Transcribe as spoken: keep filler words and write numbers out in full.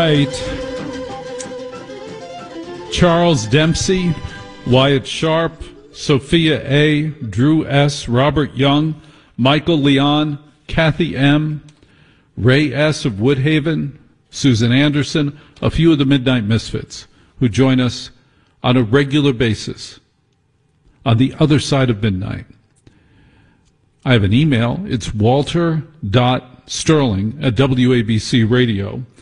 right. Charles Dempsey, Wyatt Sharp, Sophia A., Drew S., Robert Young, Michael Leon, Kathy M., Ray S. of Woodhaven, Susan Anderson, a few of the Midnight Misfits who join us on a regular basis on the other side of midnight. I have an email. It's walter.sterling at W A B C Radio.